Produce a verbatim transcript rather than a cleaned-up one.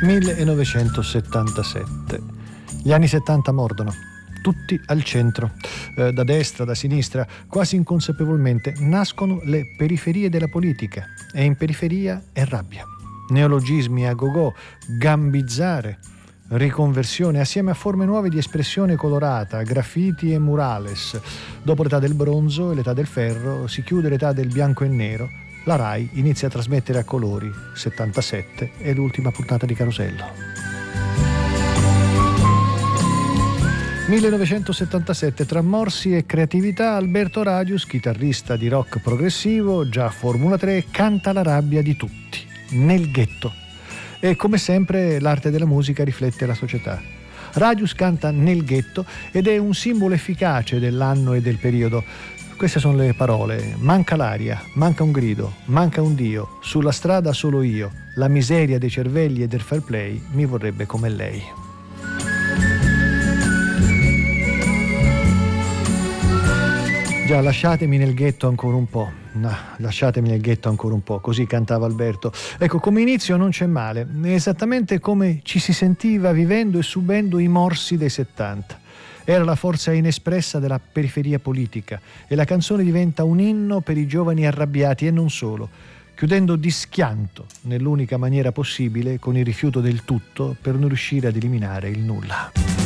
millenovecentosettantasette. Gli anni settanta mordono, tutti al centro, eh, da destra, da sinistra, quasi inconsapevolmente nascono le periferie della politica, e in periferia è rabbia. Neologismi a go-go, gambizzare, riconversione assieme a forme nuove di espressione colorata, graffiti e murales. Dopo l'età del bronzo e l'età del ferro si chiude l'età del bianco e nero. La Rai inizia a trasmettere a colori. settantasette è l'ultima puntata di Carosello. millenovecentosettantasette, tra morsi e creatività, Alberto Radius, chitarrista di rock progressivo, già Formula tre, canta la rabbia di tutti, nel ghetto. E come sempre l'arte della musica riflette la società. Radius canta nel ghetto ed è un simbolo efficace dell'anno e del periodo. Queste sono le parole: manca l'aria, manca un grido, manca un Dio, sulla strada solo io, la miseria dei cervelli e del fair play mi vorrebbe come lei. Già, lasciatemi nel ghetto ancora un po'. No, lasciatemi nel ghetto ancora un po', così cantava Alberto. Ecco, come inizio non c'è male, è esattamente come ci si sentiva vivendo e subendo i morsi dei settanta. Era la forza inespressa della periferia politica e la canzone diventa un inno per i giovani arrabbiati e non solo, chiudendo di schianto, nell'unica maniera possibile, con il rifiuto del tutto per non riuscire ad eliminare il nulla.